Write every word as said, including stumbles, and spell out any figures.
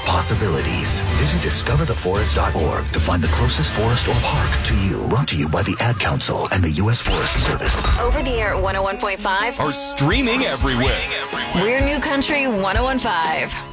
possibilities. Visit discover the forest dot org to find the closest forest or park to you. Brought to you by the Ad Council and the U S Forest Service. Over the air at one oh one point five. Or streaming everywhere. We're New Country one oh one point five.